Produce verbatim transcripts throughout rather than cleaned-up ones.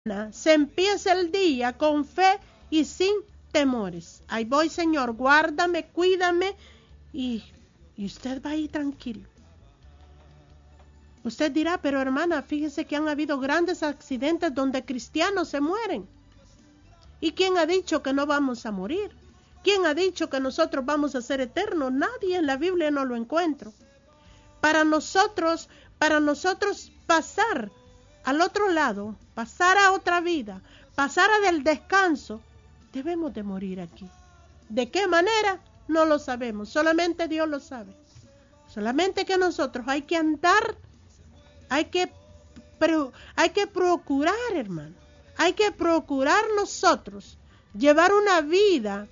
se empieza el día con fe y sin temores. Ahí voy, Señor, guárdame, cuídame y, y usted va ahí tranquilo. Usted dirá, pero hermana, fíjese que han habido grandes accidentes donde cristianos se mueren. ¿Y quién ha dicho que no vamos a morir? ¿Quién ha dicho que nosotros vamos a ser eternos? Nadie, en la Biblia no lo encuentro. Para nosotros, para nosotros pasar al otro lado, pasar a otra vida, pasar a del descanso, debemos de morir aquí. ¿De qué manera? No lo sabemos, solamente Dios lo sabe. Solamente que nosotros hay que andar, hay que, pero hay que procurar, hermano, hay que procurar nosotros llevar una vida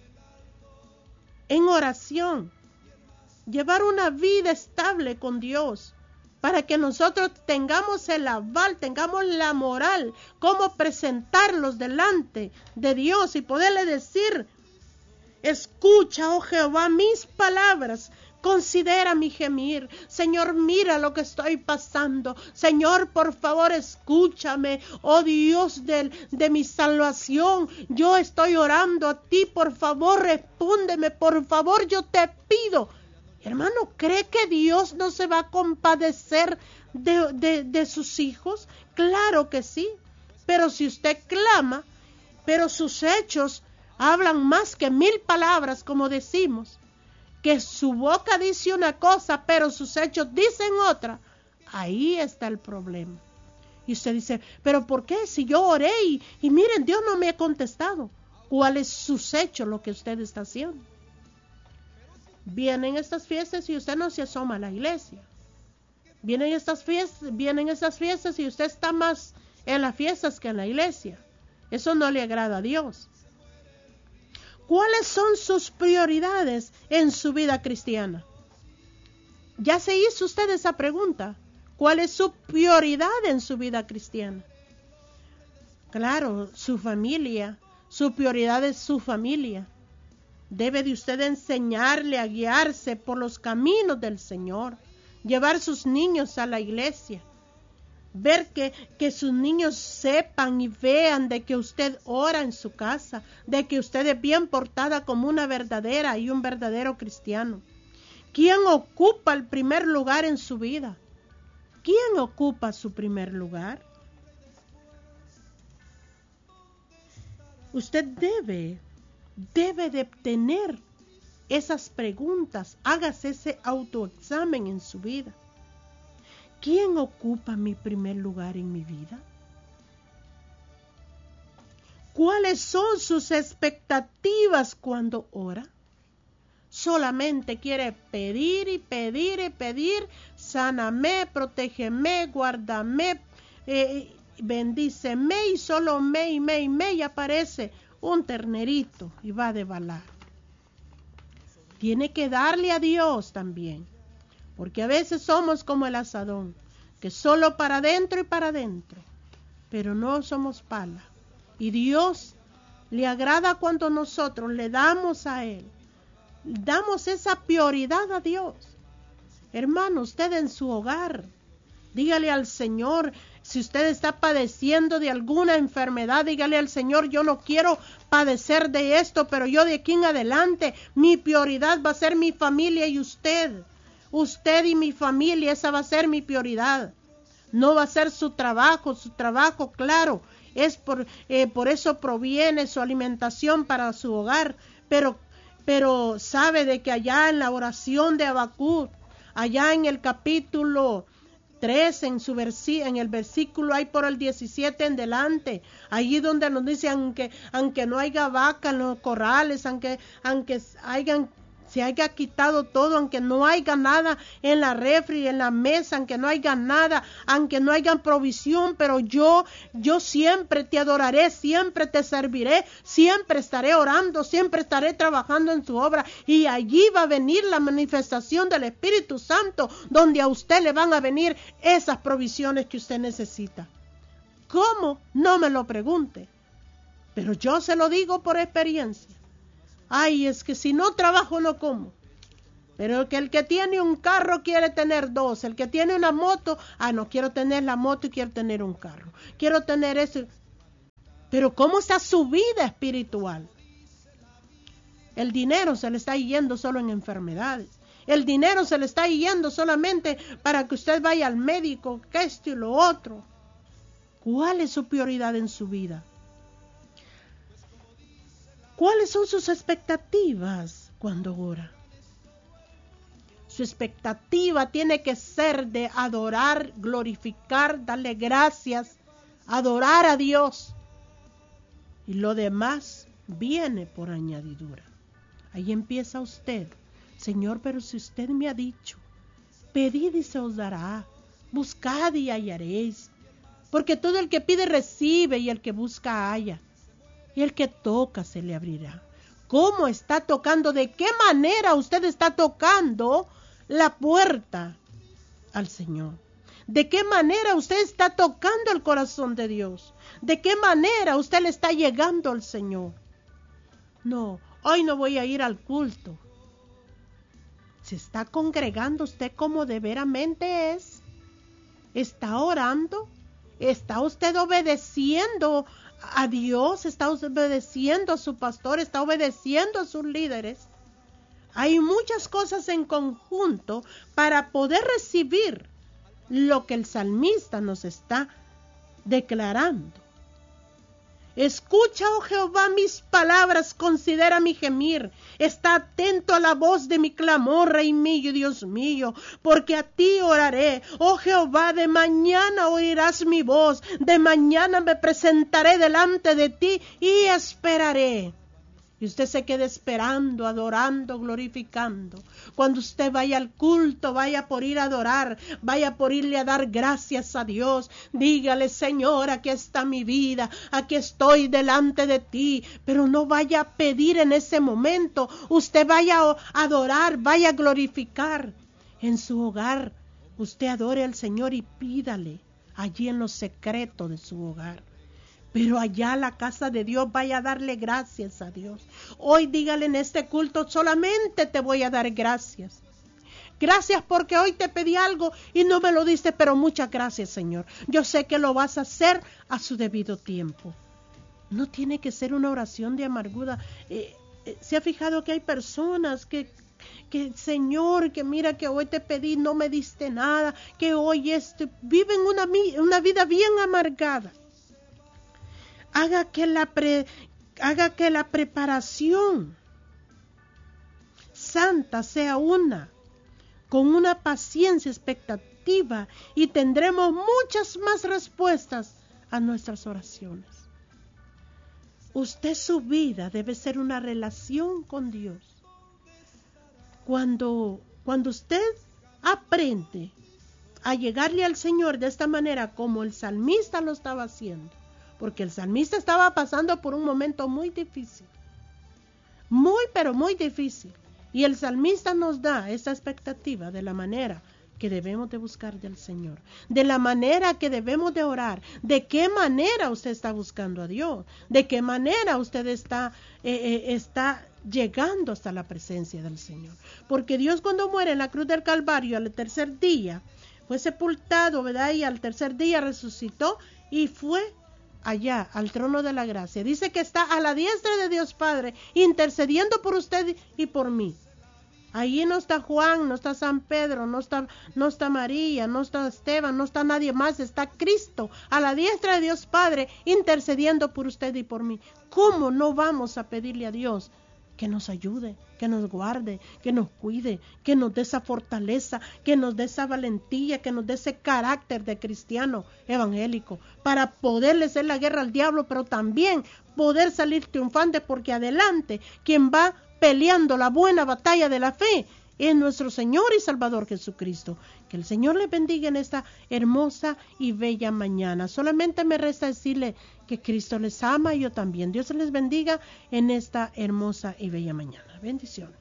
en oración, llevar una vida estable con Dios, para que nosotros tengamos el aval, tengamos la moral, cómo presentarlos delante de Dios y poderle decir, escucha, oh Jehová, mis palabras, considera mi gemir. Señor, mira lo que estoy pasando. Señor, por favor, escúchame. Oh Dios de, de mi salvación, yo estoy orando a ti. Por favor, respóndeme. Por favor, yo te pido. Hermano, ¿cree que Dios no se va a compadecer de, de, de sus hijos? Claro que sí. Pero si usted clama, pero sus hechos hablan más que mil palabras, como decimos, que su boca dice una cosa, pero sus hechos dicen otra, ahí está el problema. Y usted dice, ¿pero por qué? Si yo oré y, y miren, Dios no me ha contestado. ¿Cuál es sus hechos, lo que usted está haciendo? Vienen estas fiestas y usted no se asoma a la iglesia. Vienen estas fiestas, vienen estas fiestas y usted está más en las fiestas que en la iglesia. Eso no le agrada a Dios. ¿Cuáles son sus prioridades en su vida cristiana? ¿Ya se hizo usted esa pregunta? ¿Cuál es su prioridad en su vida cristiana? Claro, su familia. Su prioridad es su familia. Debe de usted enseñarle a guiarse por los caminos del Señor, llevar sus niños a la iglesia, ver que, que sus niños sepan y vean de que usted ora en su casa, de que usted es bien portada como una verdadera y un verdadero cristiano. ¿Quién ocupa el primer lugar en su vida? ¿Quién ocupa su primer lugar? Usted debe Debe de tener esas preguntas, hágase ese autoexamen en su vida. ¿Quién ocupa mi primer lugar en mi vida? ¿Cuáles son sus expectativas cuando ora? Solamente quiere pedir y pedir y pedir, sáname, protégeme, guárdame, eh, bendíceme y solo me y me y me y aparece un ternerito y va a devalar. Tiene que darle a Dios también, porque a veces somos como el asadón, que solo para adentro y para adentro, pero no somos pala. Y Dios le agrada cuando nosotros le damos a Él, damos esa prioridad a Dios. Hermano, usted en su hogar, dígale al Señor. Si usted está padeciendo de alguna enfermedad, dígale al Señor, yo no quiero padecer de esto, pero yo de aquí en adelante, mi prioridad va a ser mi familia y usted. Usted y mi familia, esa va a ser mi prioridad. No va a ser su trabajo, su trabajo, claro, es por, eh, por eso proviene su alimentación para su hogar, pero, pero sabe de que allá en la oración de Habacuc, allá en el capítulo tres, en, su versi en el versículo hay por el diecisiete en delante, allí donde nos dice, aunque, aunque no haya vaca en los corrales, aunque, aunque hayan, se haya quitado todo, aunque no haya nada en la refri, en la mesa, aunque no haya nada, aunque no haya provisión, pero yo, yo siempre te adoraré, siempre te serviré, siempre estaré orando, siempre estaré trabajando en su obra, y allí va a venir la manifestación del Espíritu Santo, donde a usted le van a venir esas provisiones que usted necesita. ¿Cómo? No me lo pregunte, pero yo se lo digo por experiencia. Ay, es que si no trabajo no como. Pero que el que tiene un carro quiere tener dos. El que tiene una moto, ah, no, quiero tener la moto y quiero tener un carro. Quiero tener eso. Pero ¿cómo está su vida espiritual? El dinero se le está yendo solo en enfermedades. El dinero se le está yendo solamente para que usted vaya al médico, que esto y lo otro. ¿Cuál es su prioridad en su vida? ¿Cuáles son sus expectativas cuando ora? Su expectativa tiene que ser de adorar, glorificar, darle gracias, adorar a Dios. Y lo demás viene por añadidura. Ahí empieza usted. Señor, pero si usted me ha dicho, pedid y se os dará, buscad y hallaréis. Porque todo el que pide recibe y el que busca halla. Y el que toca se le abrirá. ¿Cómo está tocando? ¿De qué manera usted está tocando la puerta al Señor? ¿De qué manera usted está tocando el corazón de Dios? ¿De qué manera usted le está llegando al Señor? No, hoy no voy a ir al culto. ¿Se está congregando usted como de veramente es? ¿Está orando? ¿Está usted obedeciendo a Dios? ¿Está obedeciendo a su pastor? ¿Está obedeciendo a sus líderes? Hay muchas cosas en conjunto para poder recibir lo que el salmista nos está declarando. Escucha, oh Jehová, mis palabras, considera mi gemir. Está atento a la voz de mi clamor, Rey mío y Dios mío, porque a ti oraré. Oh Jehová, de mañana oirás mi voz, de mañana me presentaré delante de ti y esperaré. Y usted se quede esperando, adorando, glorificando. Cuando usted vaya al culto, vaya por ir a adorar, vaya por irle a dar gracias a Dios. Dígale, Señor, aquí está mi vida, aquí estoy delante de ti. Pero no vaya a pedir en ese momento. Usted vaya a adorar, vaya a glorificar. En su hogar, usted adore al Señor y pídale allí en lo secreto de su hogar. Pero allá a la casa de Dios vaya a darle gracias a Dios. Hoy dígale en este culto, solamente te voy a dar gracias. Gracias porque hoy te pedí algo y no me lo diste, pero muchas gracias, Señor. Yo sé que lo vas a hacer a su debido tiempo. No tiene que ser una oración de amargura. Eh, eh, ¿Se ha fijado que hay personas que... que Señor, que mira que hoy te pedí, no me diste nada, que hoy este, viven una, una vida bien amargada? Haga que la pre, haga que la preparación santa sea una, con una paciencia expectativa, y tendremos muchas más respuestas a nuestras oraciones. Usted, su vida debe ser una relación con Dios. Cuando, cuando usted aprende a llegarle al Señor de esta manera, como el salmista lo estaba haciendo, porque el salmista estaba pasando por un momento muy difícil, muy pero muy difícil, y el salmista nos da esa expectativa de la manera que debemos de buscar del Señor, de la manera que debemos de orar, de qué manera usted está buscando a Dios, de qué manera usted está, eh, eh, está llegando hasta la presencia del Señor, porque Dios, cuando muere en la cruz del Calvario, al tercer día fue sepultado, ¿verdad? Y al tercer día resucitó y fue allá al trono de la gracia. Dice que está a la diestra de Dios Padre, intercediendo por usted y por mí. Allí no está Juan, no está San Pedro, no está, no está María, no está Esteban, no está nadie más, está Cristo a la diestra de Dios Padre, intercediendo por usted y por mí. ¿Cómo no vamos a pedirle a Dios que nos ayude, que nos guarde, que nos cuide, que nos dé esa fortaleza, que nos dé esa valentía, que nos dé ese carácter de cristiano evangélico, para poderle hacer la guerra al diablo, pero también poder salir triunfante, porque adelante quien va peleando la buena batalla de la fe es nuestro Señor y Salvador Jesucristo. Que el Señor les bendiga en esta hermosa y bella mañana. Solamente me resta decirle que Cristo les ama y yo también. Dios les bendiga en esta hermosa y bella mañana. Bendiciones.